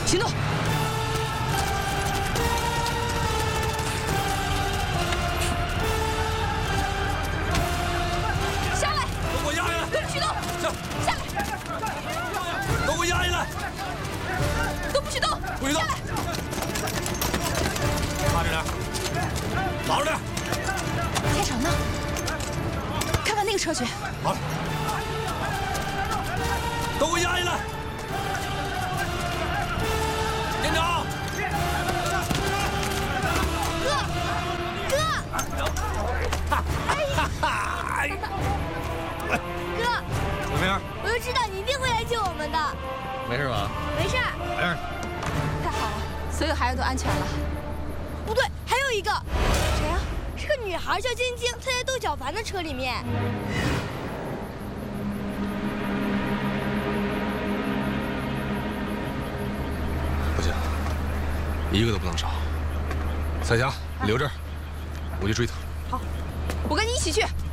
行动！下来！ 都给我压下来！ 都不许动！下来！ 都给我压下来！ 都不许动！ 不许动！ 下来！ 踏实点，老实点。 天成呢？看看那个车去。 好了，都给我压下来！连长， 哥， 怎么样？ 我就知道你一定会来救我们的。 没事吧？ 没事。 没事。 太好了，所有孩子都安全了。 不对，还有一个。 谁呀？ 是个女孩，叫晶晶，她在窦小凡的车里面。 不行，一个都不能少。彩霞，你留这儿，我去追他。 好，我跟你一起去。